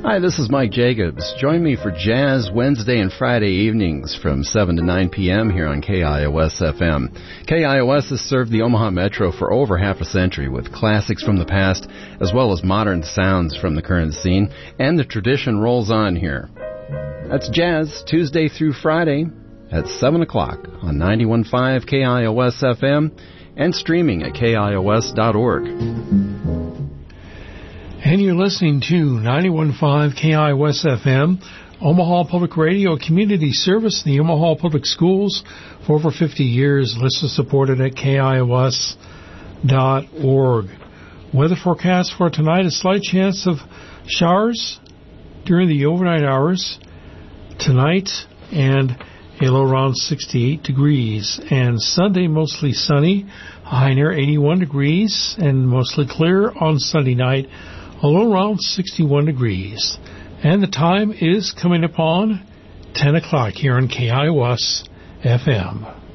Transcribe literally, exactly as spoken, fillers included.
Hi, this is Mike Jacobs. Join me for Jazz Wednesday and Friday evenings from seven to nine p.m. here on K I O S F M. K I O S has served the Omaha Metro for over half a century with classics from the past as well as modern sounds from the current scene, and the tradition rolls on here. That's Jazz, Tuesday through Friday at seven o'clock on ninety-one point five K I O S F M and streaming at K I O S dot org. And you're listening to ninety-one point five K I O S F M, Omaha Public Radio, community service in the Omaha Public Schools for over fifty years. Listener supported at K I O S dot org. Weather forecast for tonight, a slight chance of showers during the overnight hours tonight, and a low around sixty-eight degrees. And Sunday, mostly sunny, high near eighty-one degrees, and mostly clear on Sunday night, a low around sixty-one degrees. And the time is coming upon ten o'clock here on K I O S F M.